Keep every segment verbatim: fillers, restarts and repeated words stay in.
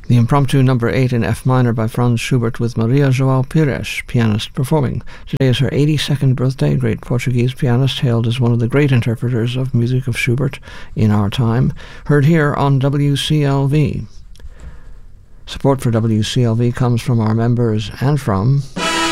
The Impromptu number eight in F minor by Franz Schubert with Maria João Pires, pianist, performing. Today is her eighty-second birthday, great Portuguese pianist, hailed as one of the great interpreters of music of Schubert in our time, heard here on W C L V. Support for W C L V comes from our members and from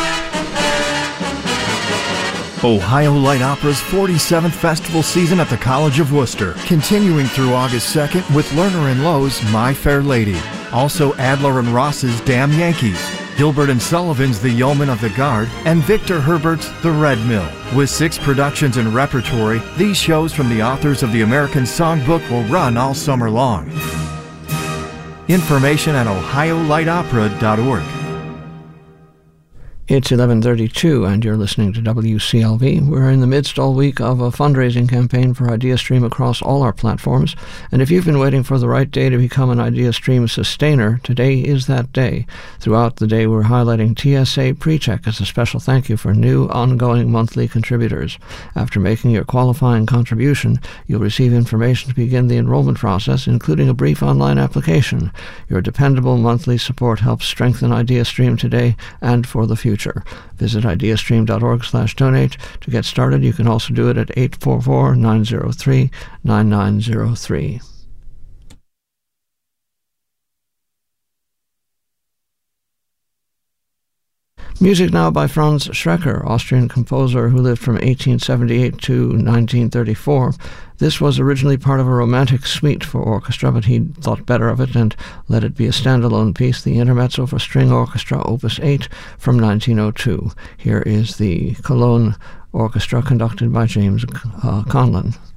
Ohio Light Opera's forty-seventh festival season at the College of Worcester, continuing through August second with Lerner and Lowe's My Fair Lady. Also Adler and Ross's Damn Yankees, Gilbert and Sullivan's The Yeoman of the Guard, and Victor Herbert's The Red Mill. With six productions in repertory, these shows from the authors of the American Songbook will run all summer long. Information at ohio light opera dot org. It's eleven thirty-two, and you're listening to W C L V. We're in the midst all week of a fundraising campaign for IdeaStream across all our platforms, and if you've been waiting for the right day to become an IdeaStream sustainer, today is that day. Throughout the day, we're highlighting T S A PreCheck as a special thank you for new, ongoing monthly contributors. After making your qualifying contribution, you'll receive information to begin the enrollment process, including a brief online application. Your dependable monthly support helps strengthen IdeaStream today and for the future. Visit ideastream dot org slash donate to get started. You can also do it at eight four four, nine zero three, nine nine zero three. Music now by Franz Schrecker, Austrian composer who lived from eighteen seventy-eight to nineteen thirty-four. This was originally part of a romantic suite for orchestra, but he thought better of it and let it be a standalone piece, the Intermezzo for String Orchestra, Opus eight, from nineteen oh two. Here is the Cologne Orchestra conducted by James uh, Conlon.